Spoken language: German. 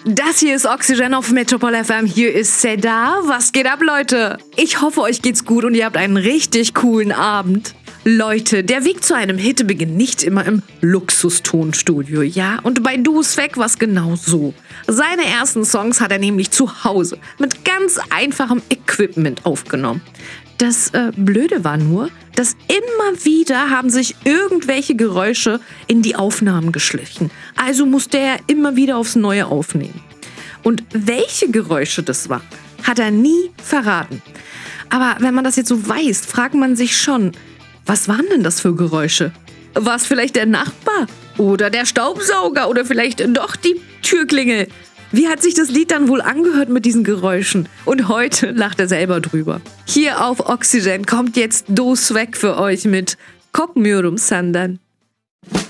Das hier ist Oxygen auf Metropol FM. Hier ist Seda. Was geht ab, Leute? Ich hoffe, euch geht's gut und ihr habt einen richtig coolen Abend. Leute, der Weg zu einem Hit beginnt nicht immer im Luxustonstudio, ja? Und bei Du Swag war's genau so. Seine ersten Songs hat er nämlich zu Hause mit ganz einfachem Equipment aufgenommen. Das Blöde war nur, dass immer wieder haben sich irgendwelche Geräusche in die Aufnahmen geschlichen. Also musste er immer wieder aufs Neue aufnehmen. Und welche Geräusche das waren, hat er nie verraten. Aber wenn man das jetzt so weiß, fragt man sich schon, was waren denn das für Geräusche? War es vielleicht der Nachbar? Oder der Staubsauger? Oder vielleicht doch die Türklingel? Wie hat sich das Lied dann wohl angehört mit diesen Geräuschen? Und heute lacht er selber drüber. Hier auf Oxygen kommt jetzt Du Swag für euch mit Kokmuyorum Senden.